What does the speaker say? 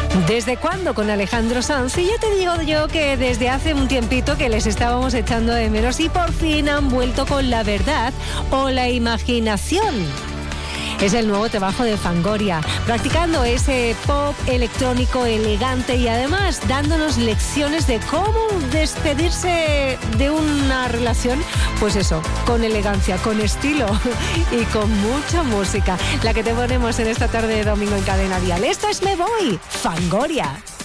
¿Desde cuándo con Alejandro Sanz? Y ya te digo yo que desde hace un tiempito que les estábamos echando de menos y por fin han vuelto con La Verdad o La Imaginación. Es el nuevo trabajo de Fangoria, practicando ese pop electrónico elegante y además dándonos lecciones de cómo despedirse de una relación, pues eso, con elegancia, con estilo y con mucha música, la que te ponemos en esta tarde de domingo en Cadena Dial. Esto es Me Voy, Fangoria.